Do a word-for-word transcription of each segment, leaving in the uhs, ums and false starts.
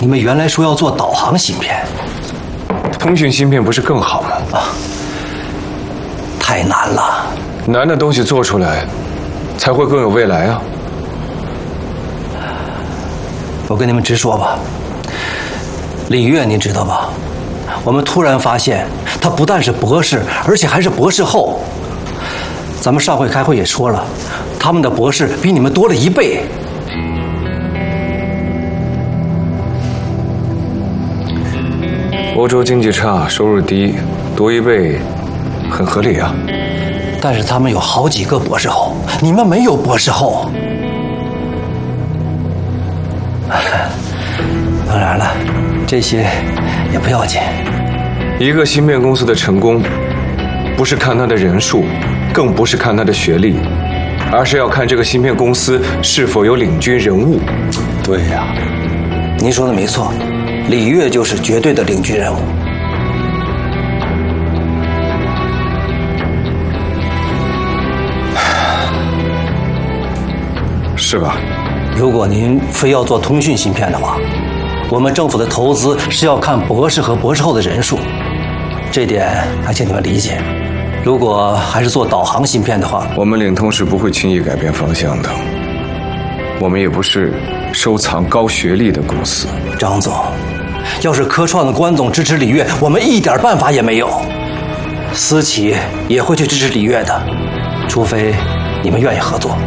你们原来说要做导航芯片， 通讯芯片不是更好吗？啊， 太难了。 难的东西做出来，才会更有未来啊！ 我跟你们直说吧，李月您知道吧？我们突然发现，他不但是博士，而且还是博士后。咱们上回开会也说了，他们的博士比你们多了一倍。 欧洲经济差，收入低，多一倍，很合理啊。 但是他们有好几个博士后，你们没有博士后。当然了，这些也不要紧。 一个芯片公司的成功，不是看它的人数，更不是看它的学历，而是要看这个芯片公司是否有领军人物。 对呀，您说的没错，李月就是绝对的领军人物。 是吧？ 如果您非要做通讯芯片的话，我们政府的投资是要看博士和博士后的人数，这点还请你们理解。如果还是做导航芯片的话， 我们领通是不会轻易改变方向的。我们也不是收藏高学历的公司。 张总，要是科创的关总支持李月，我们一点办法也没有。私企也会去支持李月的，除非你们愿意合作。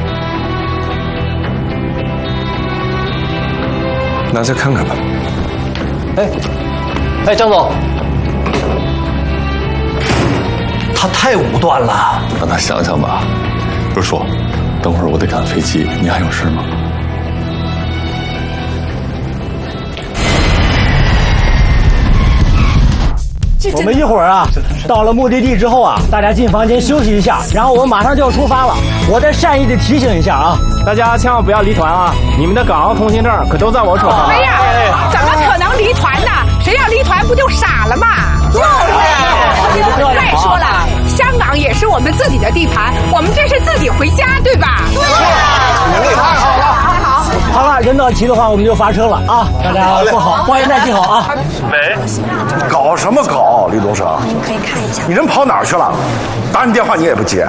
那再看看吧。 哎，哎，张总，他太武断了， 让他想想吧。不是说，等会儿我得赶飞机，你还有事吗？ 我们一会儿啊，到了目的地之后啊，大家进房间休息一下，然后我们马上就要出发了。我再善意的提醒一下啊，大家千万不要离团啊！你们的港澳通行证可都在我手上。 哎呀，怎么可能离团呢？谁要离团不就傻了吗？就是。再说了，香港也是我们自己的地盘，我们这是自己回家，对吧？对。 太好了，好。好了，人到齐的话，我们就发车了啊！大家坐好，保险带系好啊。 喂，搞什么搞，李东升？ 可以看一下。 你人跑哪儿去了？打你电话你也不接。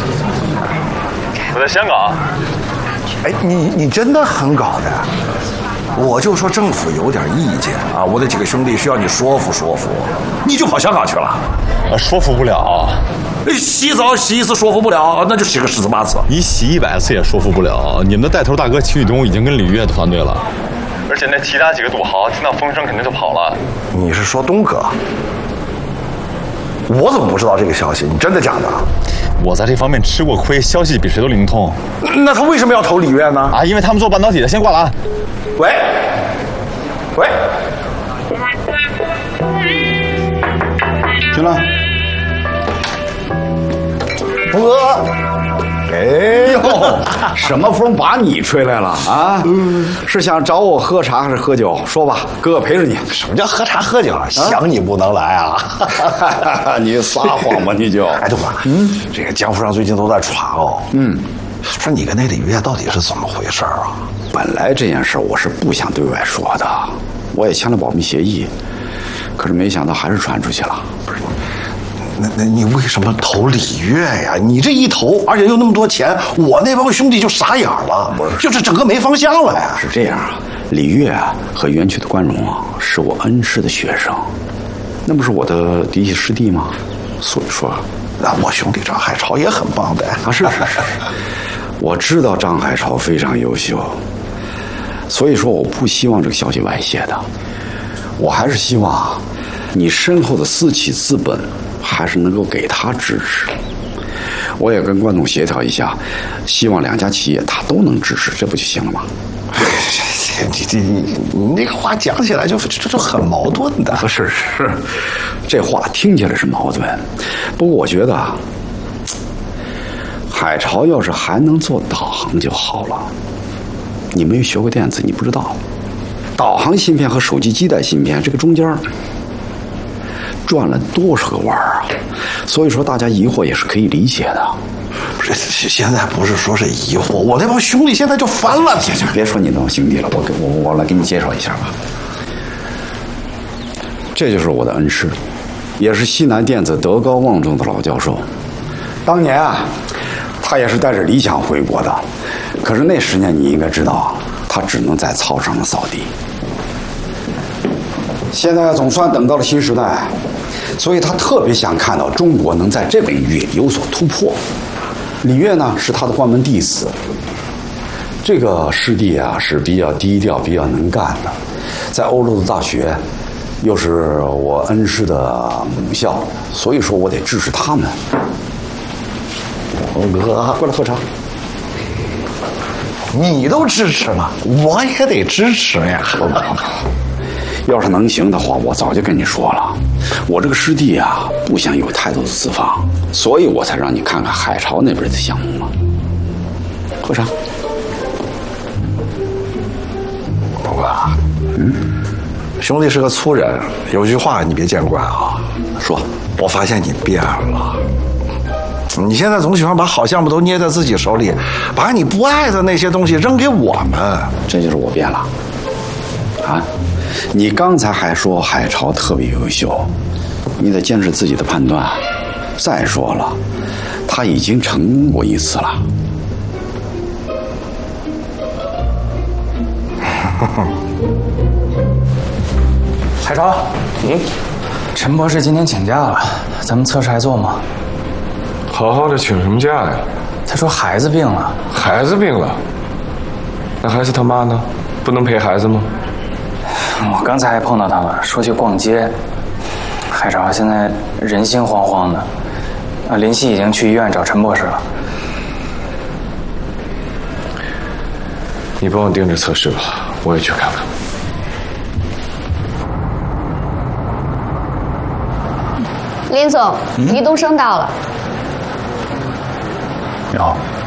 我在香港。 哎，你你真的很搞的。我就说政府有点意见啊，我的几个兄弟需要你说服说服，你就跑香港去了。 呃，说服不了。 洗澡洗一次说服不了，那就洗个十次八次。 你洗一百次也说服不了。你们的带头大哥秦宇东已经跟李月团队了，而且那其他几个土豪听到风声肯定就跑了。 你是说东哥？我怎么不知道这个消息？你真的假的？ 我在这方面吃过亏，消息比谁都灵通。 那他为什么要投李月呢？ 啊，因为他们做半导体的。先挂了啊。 喂，喂， 进来。 东哥， 哎呦，什么风把你吹来了啊？是想找我喝茶还是喝酒？说吧，哥哥陪着你。 什么叫喝茶喝酒？想你不能来啊！ 你撒谎吧，你就。 哎，东哥，嗯，这个江湖上最近都在传哦，嗯，说你跟那李月到底是怎么回事啊？ 本来这件事我是不想对外说的，我也签了保密协议，可是没想到还是传出去了。 不是。那那你为什么投李月呀？你这一投，而且又那么多钱，我那帮兄弟就傻眼了，不是，就是整个没方向了呀。 是这样啊，李月和园区的关荣啊，是我恩师的学生，那不是我的嫡系师弟吗？所以说，那我兄弟张海潮也很棒的啊。是是是，我知道张海潮非常优秀，所以说我不希望这个消息外泄的，我还是希望你身后的私企资本。还是能够给他支持，我也跟关总协调一下，希望两家企业他都能支持，这不就行了吗？ 你这你你那个话讲起来就这就很矛盾的。 是是，这话听起来是矛盾，不过我觉得海潮要是还能做导航就好了。你没有学过电子，你不知道，导航芯片和手机基带芯片这个中间转了多少个弯啊！所以说大家疑惑也是可以理解的。 不是，现在不是说是疑惑，我那帮兄弟现在就烦了。 行行，别说你那帮兄弟了，我给我我来给你介绍一下吧。 这就是我的恩师，也是西南电子德高望重的老教授。当年啊，他也是带着理想回国的，可是那十年你应该知道，他只能在操场上扫地。现在总算等到了新时代，所以他特别想看到中国能在这个领域有所突破。李岳呢是他的关门弟子，这个师弟啊是比较低调、比较能干的，在欧陆的大学，又是我恩师的母校，所以说我得支持他们。欧哥，过来喝茶。 你都支持了，我也得支持呀。 要是能行的话，我早就跟你说了，我这个师弟啊，不想有太多的私房，所以我才让你看看海潮那边的项目嘛。喝茶。 不过，嗯，兄弟是个粗人，有句话你别见惯啊。 说， 我发现你变了。你现在总喜欢把好项目都捏在自己手里，把你不爱的那些东西扔给我们。 这就是我变了，啊！你刚才还说海潮特别优秀，你得坚持自己的判断。再说了，他已经成功过一次了。 海潮，嗯，陈博士今天请假了，咱们测试还做吗？ 好好的请什么假呀？ 他说孩子病了。 孩子病了？那孩子他妈呢？不能陪孩子吗？ 我刚才还碰到他了，说去逛街。海潮现在人心惶惶的，啊，林夕已经去医院找陈博士了。 你帮我盯着测试吧，我也去看看。 林总，嗯、于东升到了。 你好。